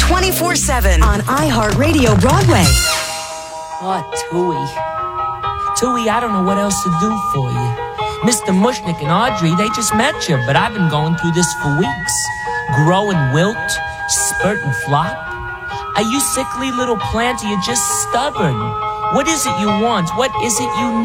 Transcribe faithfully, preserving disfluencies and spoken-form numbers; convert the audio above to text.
twenty-four seven on iHeartRadio Broadway. Oh, Tooie. Tooie, I don't know what else to do for you. Mister Mushnick and Audrey, they just met you, but I've been going through this for weeks. Grow and wilt, spurt and flop. Are you sickly little plant, or you just stubborn? What is it you want? What is it you need?